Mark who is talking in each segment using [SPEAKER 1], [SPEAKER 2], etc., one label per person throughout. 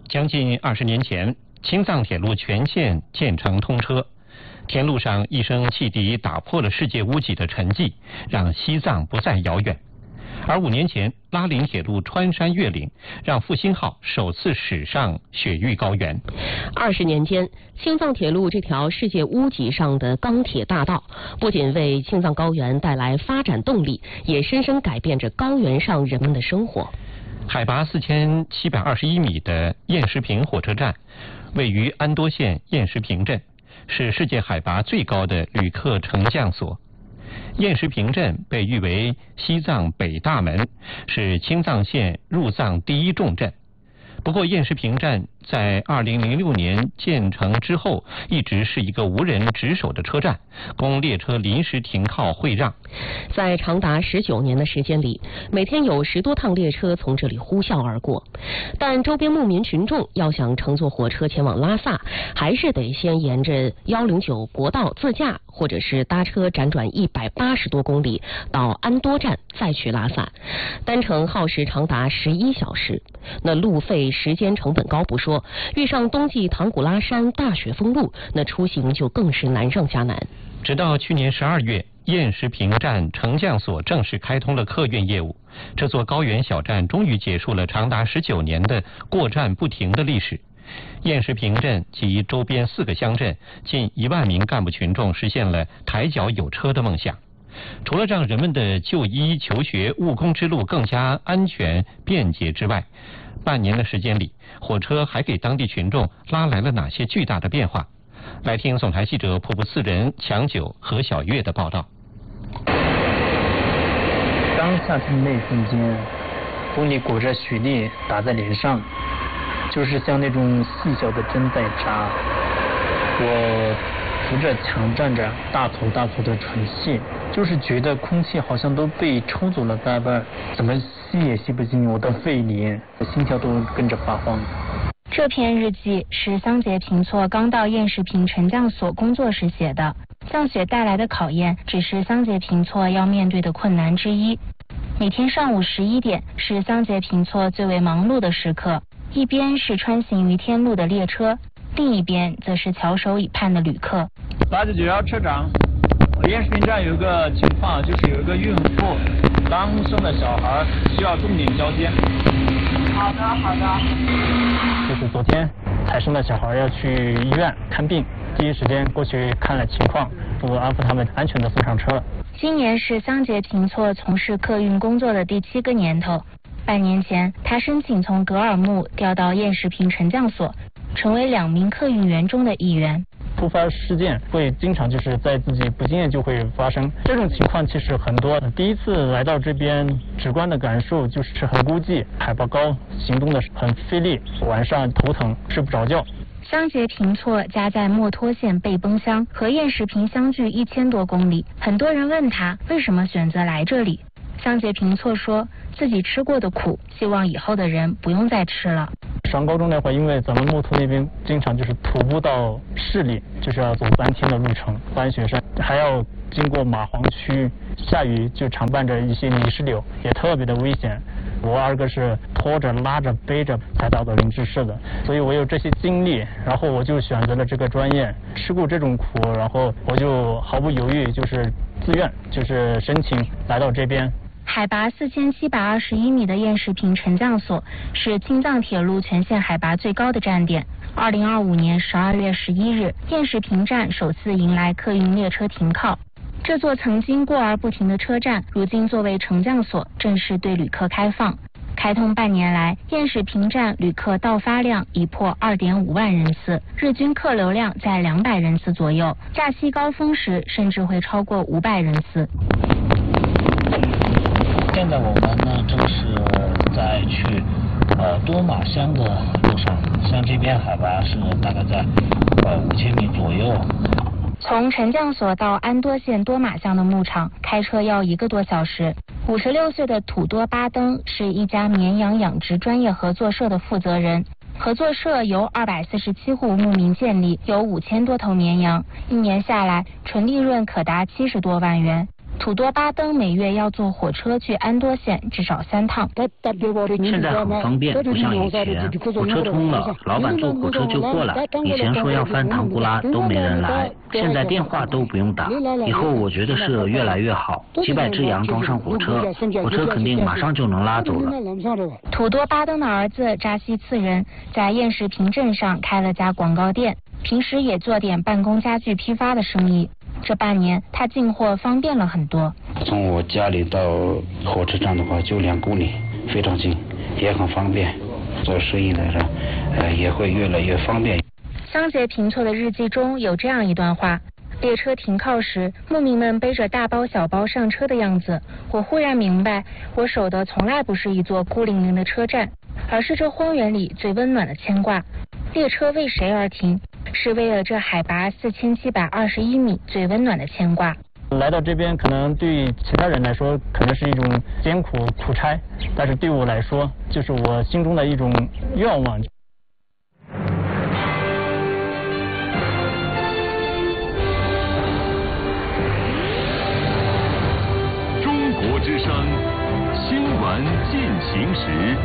[SPEAKER 1] 将近20年前，青藏铁路全线建成通车，田路上一声汽笛打破了世界屋脊的沉寂，让西藏不再遥远。而5年前，拉林铁路穿山越岭，让复兴号首次驶上雪域高原。
[SPEAKER 2] 20年间，青藏铁路这条世界屋脊上的钢铁大道，不仅为青藏高原带来发展动力，也深深改变着高原上人们的生活。
[SPEAKER 1] 海拔4721米的雁石坪火车站，位于安多县雁石坪镇，是世界海拔最高的旅客乘降所。雁石坪镇被誉为西藏北大门，是青藏线入藏第一重镇。不过，雁石坪站在2006年建成之后，一直是一个无人值守的车站，供列车临时停靠会让。
[SPEAKER 2] 在长达19年的时间里，每天有10多趟列车从这里呼啸而过。但周边牧民群众要想乘坐火车前往拉萨，还是得先沿着109国道自驾，或者是搭车辗转180多公里到安多站，再去拉萨。单程耗时长达11小时。那路费、时间成本高不说，遇上冬季唐古拉山大雪封路，那出行就更是难上加难。
[SPEAKER 1] 直到去年12月，雁石坪站乘降所正式开通了客运业务，这座高原小站终于结束了长达19年的过站不停的历史。雁石坪镇及周边4个乡镇近1万名干部群众实现了抬脚有车的梦想。除了让人们的就医、求学、务工之路更加安全便捷之外，半年的时间里，火车还给当地群众拉来了哪些巨大的变化？来听总台记者瀑布4人强九何小月的报道。
[SPEAKER 3] 刚下车那瞬间，风里裹着雪粒打在脸上，就是像那种细小的针在扎。我扶着墙站着，大口大口的喘气，就是觉得空气好像都被抽走了大半，怎么吸也吸不进我的肺里，心跳都跟着发慌。
[SPEAKER 4] 这篇日记是桑杰平措刚到雁石坪乘降所工作时写的。降雪带来的考验只是桑杰平措要面对的困难之一。每天上午11点是桑杰平措最为忙碌的时刻，一边是穿行于天路的列车，另一边则是翘首以盼的旅客。
[SPEAKER 3] 89号车长，雁石坪站有一个情况，就是有一个孕妇刚生的小孩需要重点交接。好的。就是昨天才生的小孩要去医院看病，第一时间过去看了情况，安抚他们安全的送上车了。
[SPEAKER 4] 今年是桑杰平措从事客运工作的第7个年头。半年前，他申请从格尔木调到雁石坪乘降所，成为2名客运员中的一员。
[SPEAKER 3] 突发事件会经常就是在自己不经意就会发生，这种情况其实很多。第一次来到这边，直观的感受就是很孤寂，海拔高，行动的很费力，晚上头疼，睡不着觉。
[SPEAKER 4] 桑杰平措家在墨脱县贝崩乡，和雁石坪相距1000多公里。很多人问他为什么选择来这里，桑杰平措说自己吃过的苦，希望以后的人不用再吃了。
[SPEAKER 3] 上高中那会儿，因为咱们墨脱那边经常就是徒步到市里，就是要走3天的路程，翻雪山，还要经过蚂黄区，下雨就常伴着一些泥石流，也特别的危险。我2个是拖着、拉着、背着才到的灵芝市的，所以我有这些经历，然后我就选择了这个专业。吃过这种苦，然后我就毫不犹豫，就是自愿，就是申请来到这边。
[SPEAKER 4] 海拔4721米的雁石坪乘降所是青藏铁路全线海拔最高的站点。2025年12月11日，雁石坪站首次迎来客运列车停靠。这座曾经过而不停的车站，如今作为乘降所，正式对旅客开放。开通半年来，雁石坪站旅客到发量已破2.5万人次，日均客流量在200人次左右，假期高峰时甚至会超过500人次。
[SPEAKER 5] 现在我们呢正是在去多玛乡的路上，像这边海拔是大概在5000米左右。
[SPEAKER 4] 从乘降所到安多县多玛乡的牧场，开车要1个多小时。56岁的土多巴登是一家绵羊养殖专业合作社的负责人。合作社由247户牧民建立，有5000多头绵羊，1年下来纯利润可达70多万元。 土多巴登每月要坐火车去安多县至少3趟。
[SPEAKER 5] 现在很方便，不像以前，火车通了，老板坐火车就过来。以前说要翻唐古拉都没人来，现在电话都不用打。以后我觉得是越来越好，几百只羊装上火车，火车肯定马上就能拉走了。
[SPEAKER 4] 土多巴登的儿子扎西次人在燕士平镇上开了家广告店，平时也做点办公家具批发的生意。这半年他进货方便了很多。
[SPEAKER 6] 从我家里到火车站的话就2公里，非常近，也很方便。做生意的人也会越来越方便。
[SPEAKER 4] 桑杰平措的日记中有这样一段话：列车停靠时，牧民们背着大包小包上车的样子，我忽然明白，我守的从来不是一座孤零零的车站，而是这荒原里最温暖的牵挂。列车为谁而停？是为了这海拔4721米最温暖的牵挂。
[SPEAKER 3] 来到这边，可能对其他人来说可能是一种艰苦苦差，但是对我来说，就是我心中的一种愿望。
[SPEAKER 7] 中国之声，新闻进行时。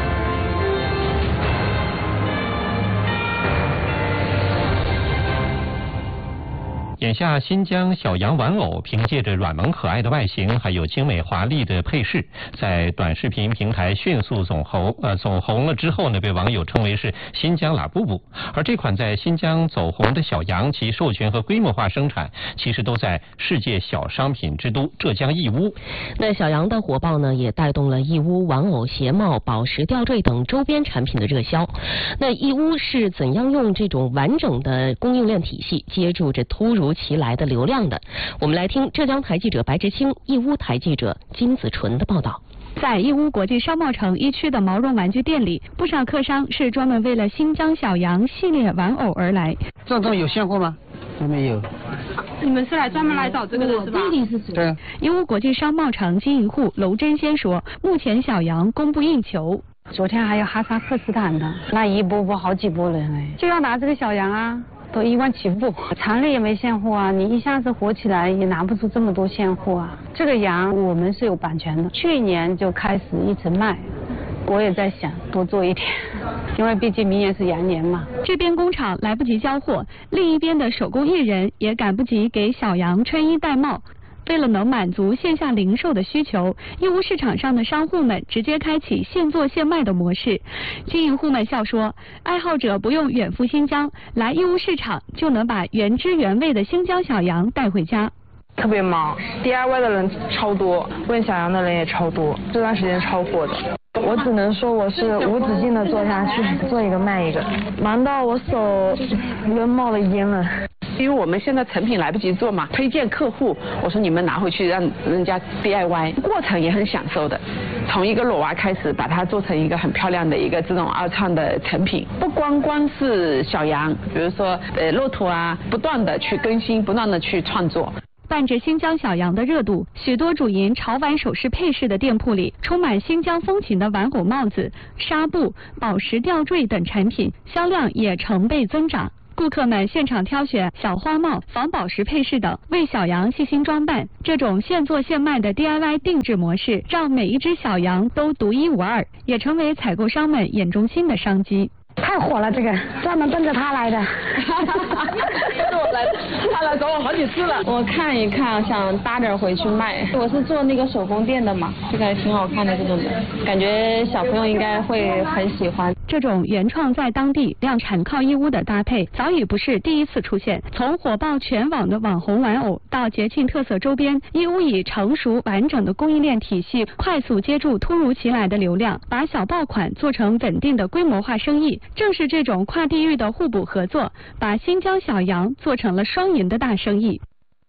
[SPEAKER 1] 眼下，新疆小羊玩偶凭借着软萌可爱的外形，还有精美华丽的配饰，在短视频平台迅速走红了之后呢，被网友称为是新疆拉布布。而这款在新疆走红的小羊，其授权和规模化生产，其实都在世界小商品之都浙江义乌。
[SPEAKER 2] 那小羊的火爆呢，也带动了义乌玩偶、鞋帽、宝石吊坠等周边产品的热销。那义乌是怎样用这种完整的供应链体系接住这突如其来的流量的？我们来听浙江台记者白志清、义乌台记者金子纯的报道。
[SPEAKER 8] 在义乌国际商贸城1区的毛绒玩具店里，不少客商是专门为了新疆小羊系列玩偶而来。
[SPEAKER 9] 这种有现货吗？没有。
[SPEAKER 8] 你们是专门来找这个的是吧？
[SPEAKER 9] 对。
[SPEAKER 8] 义乌国际商贸城经营户娄真仙说，目前小羊供不应求。
[SPEAKER 10] 昨天还有哈萨克斯坦的，那一波好几波人哎，
[SPEAKER 8] 就要拿这个小羊啊。
[SPEAKER 10] 都1万起步，厂里也没现货啊，你一下子火起来也拿不出这么多现货啊。这个羊我们是有版权的，去年就开始一直卖，我也在想多做一点，因为毕竟明年是羊年嘛。
[SPEAKER 8] 这边工厂来不及交货，另一边的手工艺人也赶不及给小羊穿衣戴帽。为了能满足线下零售的需求，义乌市场上的商户们直接开启现做现卖的模式。经营户们笑说，爱好者不用远赴新疆，来义乌市场就能把原汁原味的新疆小羊带回家。
[SPEAKER 11] 特别忙 ，DIY 的人超多，问小羊的人也超多，这段时间超火的。我只能说我是无止境的做下去，做一个卖一个，忙到我手都冒了烟了。
[SPEAKER 12] 因为我们现在成品来不及做嘛，推荐客户，我说你们拿回去让人家 DIY， 过程也很享受的。从一个裸娃开始，把它做成一个很漂亮的一个这种二创的成品，不光是小羊，比如说骆驼啊，不断的去更新，不断的去创作。
[SPEAKER 8] 伴着新疆小羊的热度，许多主营潮玩首饰配饰的店铺里，充满新疆风情的玩偶帽子、纱布、宝石吊坠等产品，销量也成倍增长。顾客们现场挑选小花帽、仿宝石配饰等，为小羊细心装扮。这种现做现卖的 DIY 定制模式，让每一只小羊都独一无二，也成为采购商们眼中新的商机。
[SPEAKER 10] 太火了，这个专门奔着他来的。
[SPEAKER 11] 是我来，他来找我好几次了。我看一看，想搭点回去卖。我是做那个手工店的嘛，这个挺好看的，这种的，感觉小朋友应该会很喜欢。
[SPEAKER 8] 这种原创在当地、量产靠义乌的搭配，早已不是第一次出现。从火爆全网的网红玩偶到节庆特色周边，义乌以成熟完整的供应链体系，快速接住突如其来的流量，把小爆款做成稳定的规模化生意。正是这种跨地域的互补合作，把新疆小羊做成了双赢的大生意。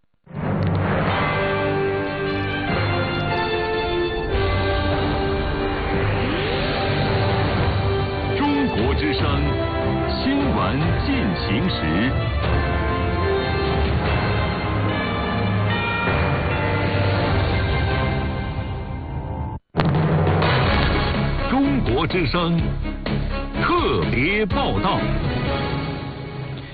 [SPEAKER 7] 中国之声，新闻进行时。中国之声特别报道。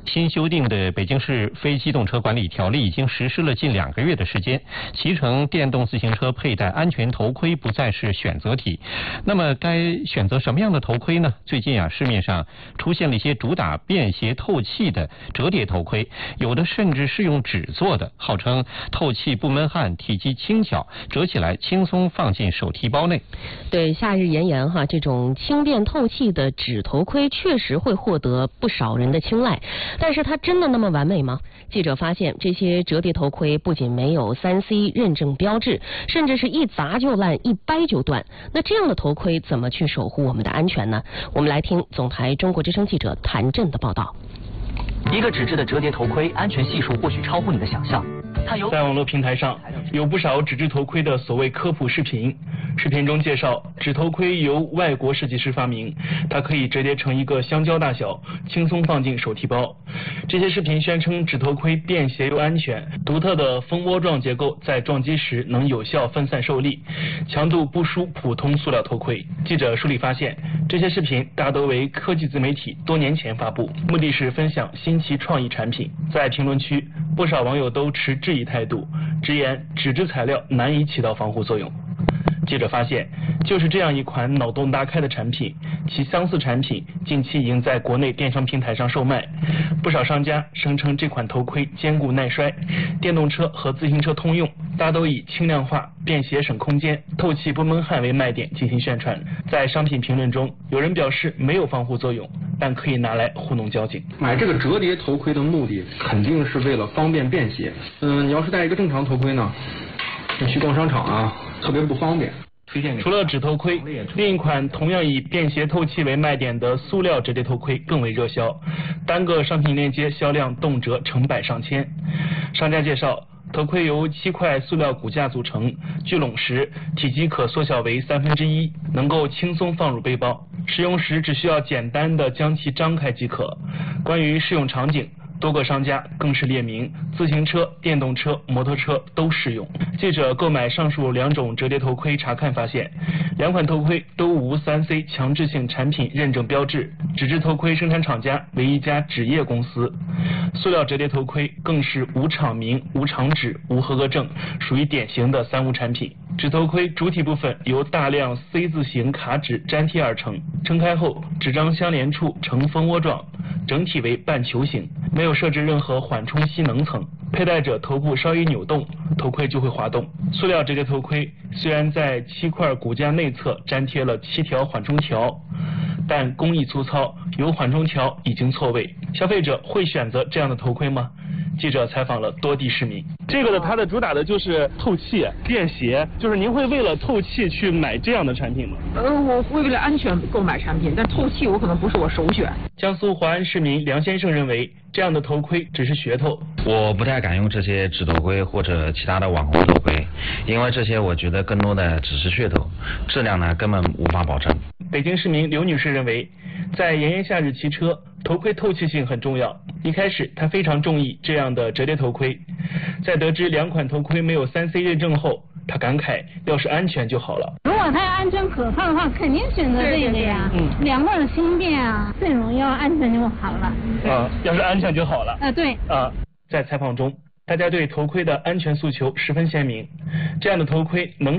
[SPEAKER 1] 新修订的北京市非机动车管理条例已经实施了近2个月的时间，骑乘电动自行车佩戴安全头盔不再是选择题。那么该选择什么样的头盔呢？最近市面上出现了一些主打便携透气的折叠头盔，有的甚至是用纸做的，号称透气不闷汗，体积轻巧，折起来轻松放进手提包内。
[SPEAKER 2] 对，夏日炎炎这种轻便透气的纸头盔确实会获得不少人的青睐，但是它真的那么完美吗？记者发现，这些折叠头盔不仅没有3C 认证标志，甚至是一砸就烂，一掰就断。那这样的头盔怎么去守护我们的安全呢？我们来听总台中国之声记者谭震的报道。
[SPEAKER 13] 一个纸质的折叠头盔，安全系数或许超乎你的想象。
[SPEAKER 14] 在网络平台上有不少纸质头盔的所谓科普视频，视频中介绍纸头盔由外国设计师发明，它可以折叠成一个香蕉大小，轻松放进手提包。这些视频宣称纸头盔便携又安全，独特的蜂窝状结构在撞击时能有效分散受力，强度不输普通塑料头盔。记者梳理发现，这些视频大都为科技自媒体多年前发布，目的是分享新奇创意产品。在评论区，不少网友都持质疑态度，直言纸质材料难以起到防护作用。记者发现，就是这样一款脑洞大开的产品，其相似产品近期已经在国内电商平台上售卖。不少商家声称这款头盔坚固耐摔，电动车和自行车通用，大都以轻量化、便携省空间、透气不闷汗为卖点进行宣传。在商品评论中，有人表示没有防护作用，但可以拿来糊弄交警。
[SPEAKER 15] 买这个折叠头盔的目的肯定是为了方便便携。你要是戴一个正常头盔呢，你去逛商场特别不方便。
[SPEAKER 14] 除了纸头盔，另一款同样以便携透气为卖点的塑料折叠头盔更为热销，单个商品链接销量动辄成百上千。商家介绍，头盔由7块塑料骨架组成，聚拢时体积可缩小为1/3，能够轻松放入背包，使用时只需要简单的将其张开即可。关于适用场景，多个商家更是列明自行车、电动车、摩托车都适用。记者购买上述2种折叠头盔查看发现，2款头盔都无3C 强制性产品认证标志，纸质头盔生产厂家为一家纸业公司，塑料折叠头盔更是无厂名、无厂址、无合格证，属于典型的3无产品。纸头盔主体部分由大量 C 字形卡纸粘贴而成，撑开后纸张相连处呈蜂窝状，整体为半球形，没有设置任何缓冲吸能层，佩戴者头部稍一扭动，头盔就会滑动。塑料折叠头盔虽然在7块骨架内侧粘贴了7条缓冲条，但工艺粗糙，有缓冲条已经错位。消费者会选择这样的头盔吗？记者采访了多地市民。这个它的主打的就是透气、便携，就是您会为了透气去买这样的产品吗？
[SPEAKER 12] 我会为了安全购买产品，但透气我可能不是我首选。
[SPEAKER 14] 江苏华安市民梁先生认为，这样的头盔只是噱头。
[SPEAKER 16] 我不太敢用这些纸头盔或者其他的网红头盔，因为这些我觉得更多的只是噱头，质量呢根本无法保证。
[SPEAKER 14] 北京市民刘女士认为，在炎炎夏日骑车，头盔透气性很重要。一开始她非常中意这样的折叠头盔，在得知2款头盔没有3C 认证后，她感慨要是安全就好了。
[SPEAKER 17] 如果它要安全可靠的话，肯定选择这个呀。2款轻便最容易安全就好了。
[SPEAKER 14] 要是安全就好了。
[SPEAKER 17] 对。
[SPEAKER 14] 在采访中，大家对头盔的安全诉求十分鲜明，这样的头盔能